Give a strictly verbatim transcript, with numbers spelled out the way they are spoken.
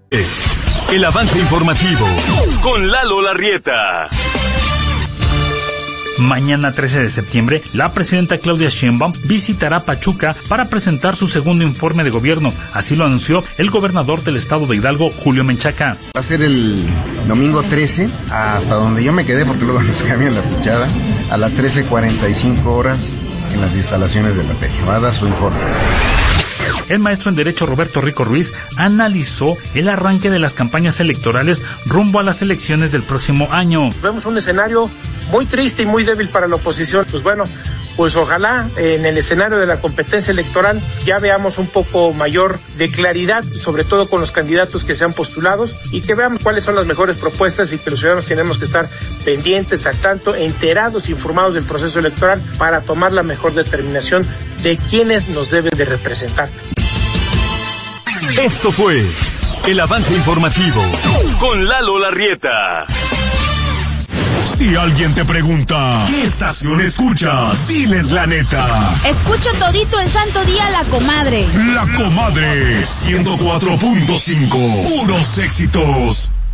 El avance informativo con Lalo Larrieta. Mañana trece de septiembre, la presidenta Claudia Sheinbaum visitará Pachuca para presentar su segundo informe de gobierno. Así lo anunció el gobernador del estado de Hidalgo, Julio Menchaca. Va a ser el domingo trece, hasta donde yo me quedé, porque luego nos cambian la fichada, a las trece cuarenta y cinco horas en las instalaciones de la P E. Va a dar su informe. El maestro en Derecho Roberto Rico Ruiz analizó el arranque de las campañas electorales rumbo a las elecciones del próximo año. Vemos un escenario muy triste y muy débil para la oposición. Pues bueno, pues ojalá en el escenario de la competencia electoral ya veamos un poco mayor de claridad, sobre todo con los candidatos que sean postulados, y que veamos cuáles son las mejores propuestas, y que los ciudadanos tenemos que estar pendientes, al tanto, enterados, informados del proceso electoral para tomar la mejor determinación de quiénes nos deben de representar. Esto fue el avance informativo con Lalo Larrieta. Si alguien te pregunta, ¿qué estación escuchas? Diles la neta. Escucho todito el santo día La Comadre. La Comadre, ciento cuatro punto cinco, puros éxitos.